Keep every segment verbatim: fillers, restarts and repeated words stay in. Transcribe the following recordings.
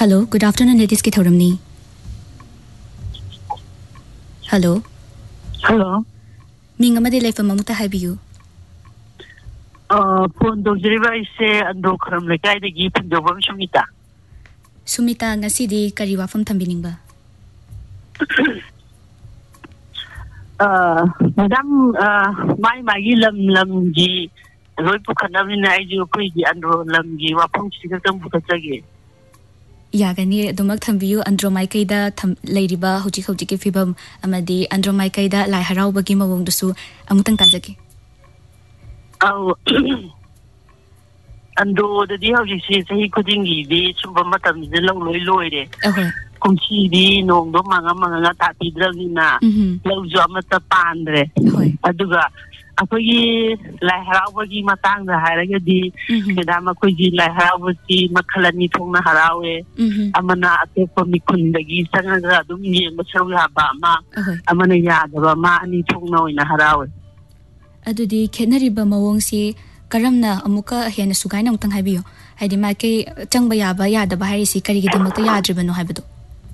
Hello, good afternoon, ladies. Ki thoramni. Hello. Hello. Ming amade lefa mamuta habiyu. Uh, phone do jeriba ise ando khram le kai de gi phun do bam Sumita. Sumita ngasi di kari wafam thambining ba. Uh, madam uh, mai magi lam lam gi roi pu khanam ni ai ju koi gi ando lam gi wafam chi ka tam pu ka chage. Yagani dumak thambiyu andro mai kaida tham leiriba hoji hoji ke fibam amadi andro mai kaida lai harau bagi mawong dusu amutang tajaki. Au ando de di hoji si sahi kuding gi di sumba matam de long loi loi de. Okay. Kum chi di nong do manga manga ta pi dragi na. Lau jo amata pandre. Aduga akogi lai haraugi matang da haragadi medama kogi lai haraugi makhalani thongna harawe amana atepa mikundagi sanga dum yengba sarwa ba ma amana yadaba ma ani thongna oina harawe adudi khenariba mawongsi karamna amuka hena sugaina ungtang haibiyo haidi ma ke changba yaba yadaba harisi karigi damakta yadribano haibado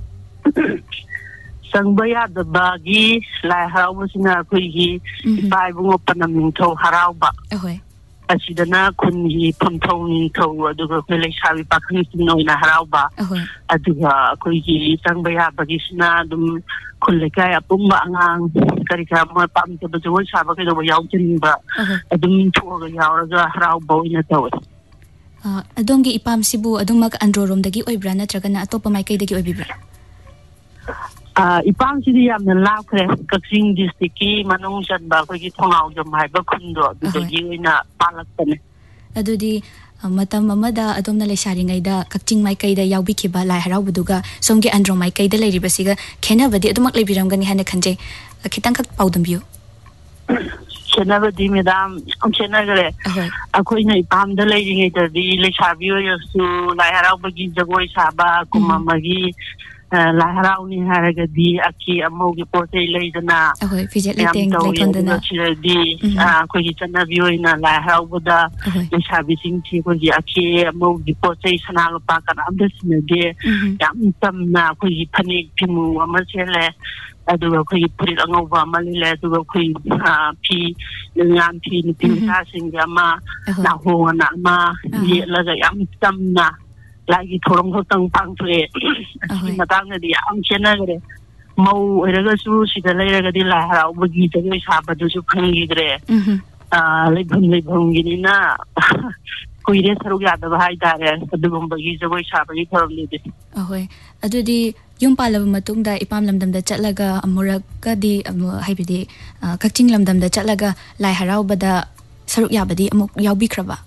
Sangbaya the bagi, like how was in a quiggy, by open a minto harauba. As she did not couldn't he ponton to the village Harry Bakan in a harauba. At the quiggy, Sangbaya Bagisna, the Kuleka, Pumba, Karika, more pump to the Joy Sabak over Yautin, but at the mean to the Yauraga harauba in a tower. Adongi ipam sibu adumak androrum dagi oibrana tragana atopa mai kai dagi oibibra. Uh, ipang sidi yam na lakre Kaksing district ki manung san ba ko ki thongau jam hai ba khundo du gi na palak tane adudi matam amada adomna le sharingai da Kakching mai kai da yaubi khiba lai harau buduga somgi andro mai kai da leiri basiga khena badi adumak leibiram gani hane khanje khitang khak paudam biyo chena badi madam am chena gare akoi na ipam da leiri ngai da di le shabiyo su lai harau bagi jagoi saba kumamagi lai harau ni haragadi aki amogi pote leidana ahoi fijet leteng leikondana di ko gi chana bioina lai harau boda le sabi sing chi ko gi aki amogi pote sana lo pa kan amda sinage yam tamna ko gi phanik pimu amasele aduga ko gi purit angova malile aduga ko pi ngam pi ni pinta singama na ho na ma ye la ga yam tamna lagi thorong thotang pangtre matang di am chena gre mau eraga su sida leiraga di la harau bagi te saba du su khangi gre a le bhum le bhum gini na koire saru ya da bhai dare adu bum bagi jagoi saba gi thorom le de ahoi adudi yum palab matung da ipam lamdam da chatlaga amurak ka di haibidi Kakching lamdam da chatlaga lai harau bada saru ya badi amuk yaubi kraba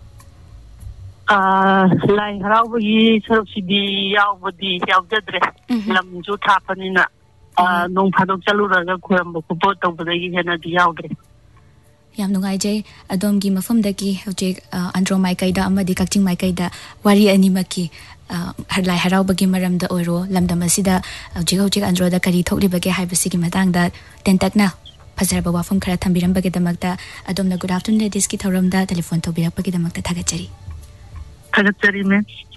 Uh, lai harau bagi sarusidi yau badi yau jadre lam ju thapanina uh, nong phadok chaluraga khuram ba kupo tawbadagi hena di yaudre yam nungai je adom gi mafam dagi hojek andro mai kaida amadi Kakching mai kaida wari animaki har lai harau bagi maram da oiro lamdam asida hojek hojek andro da kari thokli bage haibasi gi matang da tentakna phazarba wafam khara thambiram bage damakta adom na good afternoon ladies ki thoram da telephone to birak bage damakta thagachari Kagachari me